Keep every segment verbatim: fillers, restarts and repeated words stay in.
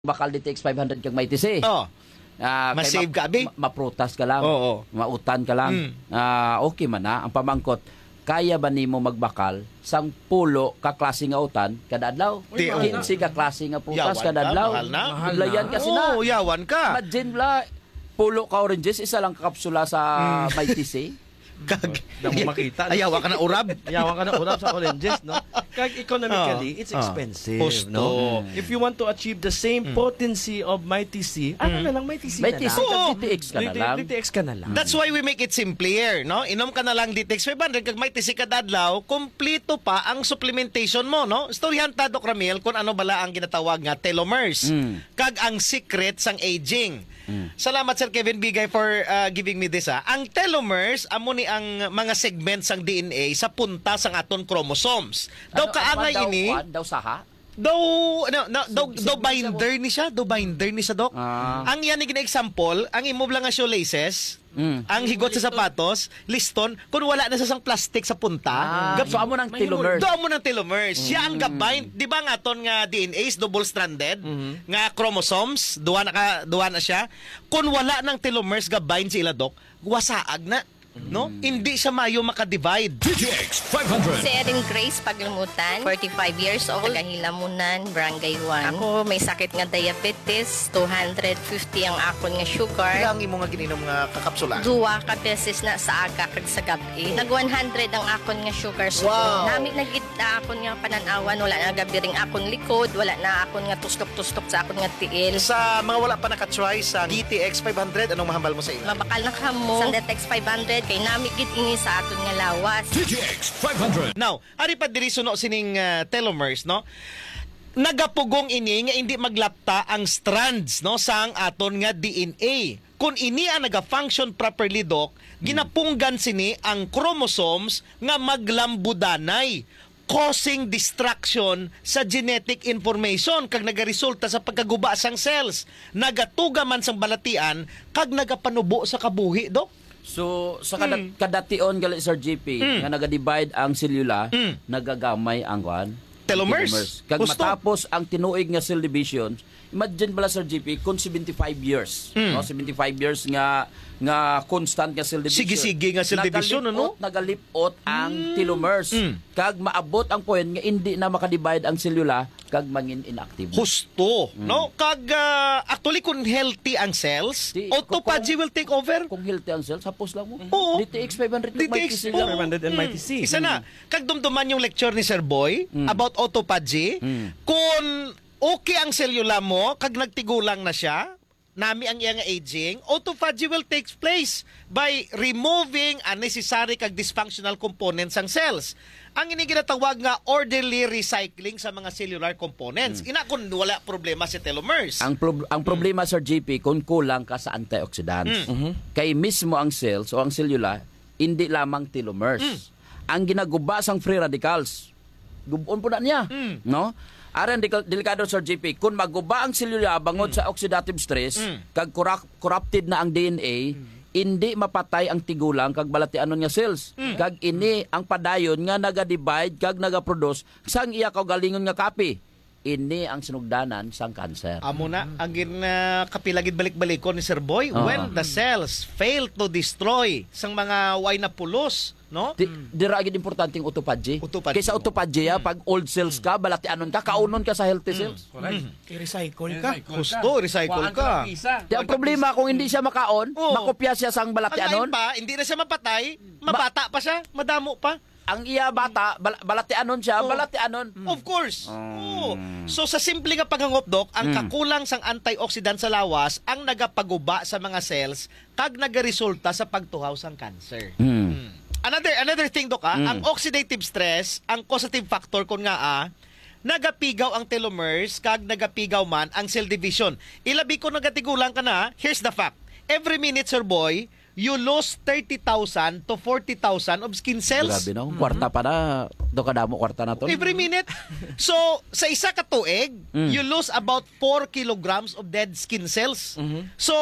bakal D T X five hundred kag may T C. Oh. Ah, kay Masave ka, abi? ma- maprutas ka lang. Oo. Mautan ka lang. Mm. Ah, okay man na. Ang pamangkot, kaya ba nimo magbakal sang pulo ka klase nga utan kada adlaw? Di, oh. Kinsi ka klase nga putas Yawan kada ka, adlaw? mahal na. Mahal Biglayan na. kasi na. Oo, yawan ka. Imagine bla, pulo ka oranges, isa lang kapsula sa may T C. Kag, Damo makita. ayawa ka na urab. Yawa ka na urap sa oranges, no? Kag economically, Ah. it's Ah. expensive, Husto. no? If you want to achieve the same potency of my T C, ano na lang, my T C May na T C lang. kag D T X ka na D- lang. D T X ka na lang. That's why we make it simpler, no? Inom ka na lang D T X five hundred kag may T C ka dadlaw, kompleto pa ang supplementation mo, no? Storyahan ta Doc Ramil kung ano bala ang ginatawag nga telomeres. Mm. Kag ang secret sang aging. Salamat Sir Kevin Bigay for uh, giving me this, ha. Ang telomeres amo ni ang mga segments sang D N A sa punta sang aton chromosomes. Daw Ano- kaangay ano ba daw, ini, kuwan? Daw saha? daw ano, no, daw, Sig- daw sig- binder ni siya, daw binder ni siya, Doc. Ah. Ang yan ni example, ang imo lang nga shoelaces, Mm. ang higot sa sapatos, liston, kung wala na sa sang plastic sa punta, Ah, gab- so amo ng telomers. do mo ng telomeres. Siya ang gabind, di ba nga ton nga D N As double stranded, nga chromosomes, duwa na ka, duwa na siya. Kung wala ng telomeres gabind sila, Doc, wasaag na. No? Hindi siya mayo maka-divide. D T X five hundred. Si Erin Grace Paglimutan, forty-five years old, Tagahilamunan, Barangay one. Ako may sakit nga diabetes, two hundred fifty ang akon nga sugar. Ilang imo nga gininom nga kakapsula? Duwa ka beses na sa aga kag sa gabi. Nag one hundred ang akon nga sugar. So, Wow. nami nagit na akon nga pananawan, wala na gabiring akon likod, wala na akon nga tustok-tustok sa akon nga tiil. Sa mga wala pa nakatry sa D T X five hundred, anong mahambal mo sa ila? Mabakal na kamo. Sa Detex five hundred, kay nami gid ini sa aton nga lawas. D T X five hundred. Now, ari pa diri suno sining uh, telomeres, no? Nagapugong ini nga hindi maglapta ang strands, no, sang aton nga D N A. Kung ini ang naga-function properly, Doc, ginapunggan sini ang chromosomes nga maglambudanay, causing distraction sa genetic information kag nagaresulta sa pagkaguba sang cells. Nagatuga man sang balatian kag nagapanubo sa kabuhi, Doc. So sa kada, Mm. kadation gali Sir G P Mm. nga naga-divide ang selula, Mm. nagagamay ang kuan Telomeres. Kag Gusto. matapos ang tinuig nga cell division, imagine bala Sir G P kung seventy-five years, Mm. no, seventy-five years nga nga constant nga cell division. Sige-sige nga cell division, ano? Nagalipot ang telomeres. Mm. Kag maabot ang point nga hindi na makadivide ang selula kag mangin inactive. Husto, no? Kag uh, actually kung healthy ang cells, Di- autophagy kung- will take over. Kung healthy ang cell, sapos lang mo. Oo. D T X five hundred D T may X, T C oo. lang. five hundred and my T C. Isa na. Kag dumduman yung lecture ni Sir Boy about autophagy. Mm. Kung okay ang selula mo, kag nagtigulang na siya, nami ang iyang aging, autophagy will take place by removing unnecessary kag dysfunctional components ng cells. Ang ini ginatawag nga orderly recycling sa mga cellular components. Ina kung wala problema si telomeres. Ang prob- ang problema Sir G P kung kulang ka sa antioxidants. Kay mismo ang cells o ang selula hindi lamang telomeres. Ang ginaguba sang free radicals. Gubon po na niya, no? Aran delikado Sir G P kung maguba ang selula bangod sa oxidative stress kag corrupt- corrupted na ang D N A, hindi mapatay ang tigulang kag balatianon nga cells. Kag ini ang padayon nga naga-divide kag naga-produce sang iya kaugalingon nga kapi. Ini ang sinugdanan sang cancer. Amo na ang gina kapilagid balik-balik ko ni Sir Boy Oo. when the cells fail to destroy sang mga way na pulos, no? Di, dira gid importanteng autophagy. Autophagy. Kaysa autophagy, ah, pag old cells ka, balatianon ka, kaunon ka sa healthy cells. I-recycle ka. Gusto recycle ka. Di ang problema kung hindi siya makaon, Oo. makopya siya sang Ang lain balatianon. pa, hindi na siya mapatay, mabata pa siya, madamo pa. Ang iya bata, bal- balatianon siya, Oo. balatianon. Of course. Oo. So sa simple nga paghangop, Doc, ang Mm. kakulang sang antioxidant sa lawas ang nagapaguba sa mga cells kag nagaresulta sa pagtuhaw sang cancer. Hmm. Another another thing, Doc, ah, Mm. ang oxidative stress, ang causative factor kun nga ah, nagapigaw ang telomeres kag nagapigaw man ang cell division. Ilabi ko nagatigulang ka na, here's the fact. Every minute, Sir Boy, you lose thirty thousand to forty thousand of skin cells. Grabe no, kwarta pa na, do kadamo kwarta na to. Every minute. So, sa isa ka tuig, Mm. you lose about four kilograms of dead skin cells. So,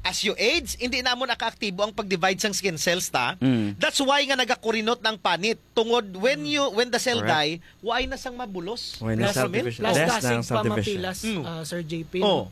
as you age, hindi na mo nakaaktibo ang pag-divide sang skin cells ta. Mm. That's why nga nagakurinot ng panit. Tungod when you when the cell die, Correct. way na sang mabulos. Why na Plasmid? subdivision? Plus Less dasig ng pa subdivision. mapilas, Mm. uh, Sir J P. Oh.